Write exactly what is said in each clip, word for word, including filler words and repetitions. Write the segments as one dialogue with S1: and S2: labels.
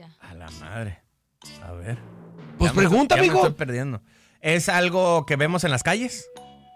S1: Mira.
S2: A la madre. A ver.
S3: Pues
S2: Ya me-
S3: pregunta,
S2: ya me
S3: amigo.
S2: estoy perdiendo. ¿Es algo que vemos en las calles?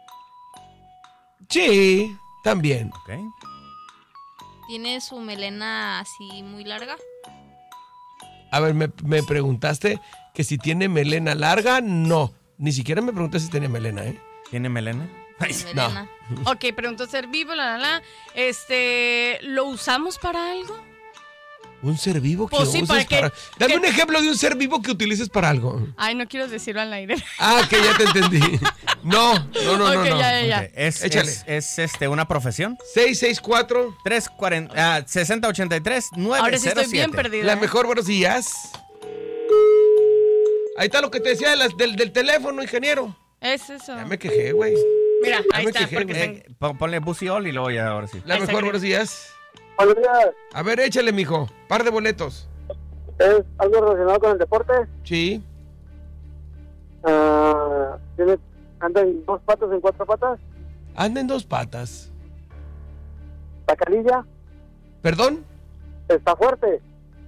S3: Sí, también.
S2: Ok.
S1: ¿Tiene su melena así muy larga?
S3: A ver, me, me preguntaste que si tiene melena larga. No, ni siquiera me preguntaste si tenía melena, ¿eh?
S2: ¿Tiene melena?
S1: Tiene melena.
S4: Ok, preguntó ser vivo, la, la, la. Este, ¿lo usamos para algo?
S3: Un ser vivo que
S4: Pues sí,
S3: uses
S4: ¿para qué?
S3: para... Dame
S4: ¿Qué?
S3: un ejemplo de un ser vivo que utilices para algo.
S4: Ay, no quiero decirlo al aire.
S3: Ah, que ya te entendí. No, no, no, no,
S4: Ok,
S3: no.
S4: ya, ya, ya.
S2: Ok, ¿Es,
S3: Échale.
S2: es, es, este, una profesión?
S3: seis seis cuatro.
S2: tres cuarenta, ah, sesenta ochenta y tres nueve cero
S4: Ahora sí estoy bien
S2: siete.
S4: perdida.
S3: La
S4: ¿eh?
S3: mejor, buenos días. Ahí está lo que te decía de las- del, del teléfono, ingeniero.
S4: Es eso.
S3: Ya me quejé, güey.
S4: Mira,
S3: Ya
S4: ahí
S3: me
S4: está.
S3: quejé,
S4: Porque
S3: güey.
S4: están-
S2: Eh, pon- ponle buciol y luego ya, ahora sí.
S3: La
S4: Ahí está,
S3: mejor,
S4: querido.
S3: buenos días.
S5: Buenos días.
S3: A ver, échale, mijo. Par de boletos.
S5: ¿Es algo relacionado con el deporte?
S3: Sí.
S5: Ah, ¿tiene, ¿Anda en dos patas, en cuatro patas?
S3: Anda en dos patas.
S5: ¿La canilla?
S3: ¿Perdón?
S5: ¿Está fuerte?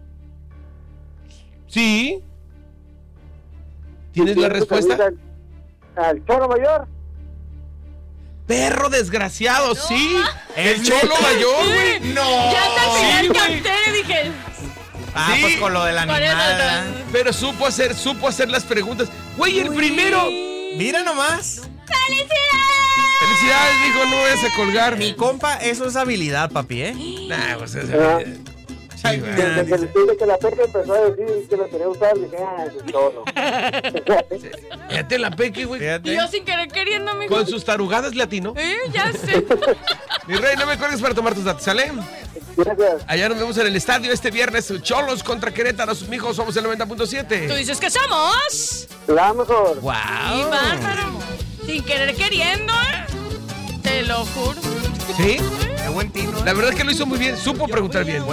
S3: Sí. ¿Tienes la
S5: ¿Tiene su
S3: respuesta?
S5: camisa al- ¿Al choro mayor?
S3: Perro desgraciado, sí. El
S2: Es
S3: cholo
S2: neta.
S3: mayor, güey.
S2: No.
S4: Ya hasta el final
S3: Sí, güey.
S4: capté, dije.
S2: Ah,
S3: Sí.
S2: pues con lo del
S4: ¿Cuál era
S2: animal.
S4: la-
S2: ¿verdad?
S3: Pero supo hacer, supo hacer las preguntas. Güey, el primero.
S2: Mira nomás.
S3: Felicidades, dijo, no vayas a colgar.
S2: Mi compa, eso es habilidad, papi, ¿eh?
S3: Nah, pues es.
S5: Ah.
S3: Sí, güey.
S5: Desde que le dije que la peque empezó a decir que lo quería usar, dije, ah, eso es todo.
S3: Fíjate la peque, güey.
S4: Y
S2: Fíjate.
S4: yo sin querer queriendo, mijo.
S3: Con sus tarugadas latino.
S4: Eh, ya sé.
S3: Mi rey, no me cuelgues para tomar tus datos, ¿sale?
S5: Gracias.
S3: Allá nos vemos en el estadio este viernes. Cholos contra Querétaro. Mijos, somos el noventa punto siete.
S4: Tú dices que somos.
S5: La mejor.
S2: Wow.
S4: Y bárbaro. Sin querer queriendo, ¿eh? Te lo juro.
S3: ¿Sí?
S2: Qué buen tino.
S3: La verdad es que lo hizo muy bien. Supo preguntar bien.